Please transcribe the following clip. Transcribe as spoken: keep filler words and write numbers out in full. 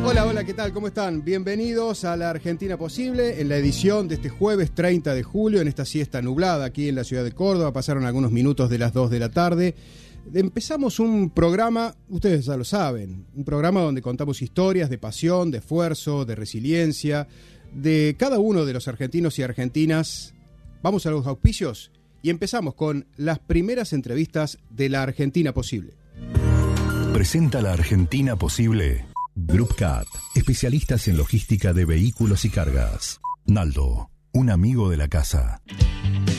Hola, hola, ¿qué tal? ¿Cómo están? Bienvenidos a La Argentina Posible, en la edición de este jueves treinta de julio, en esta siesta nublada aquí en la ciudad de Córdoba. Pasaron algunos minutos de las dos de la tarde. Empezamos un programa, ustedes ya lo saben, un programa donde contamos historias de pasión, de esfuerzo, de resiliencia, de cada uno de los argentinos y argentinas. Vamos a los auspicios y empezamos con las primeras entrevistas de La Argentina Posible. Presenta La Argentina Posible Groupcat, especialistas en logística de vehículos y cargas. Naldo, un amigo de la casa.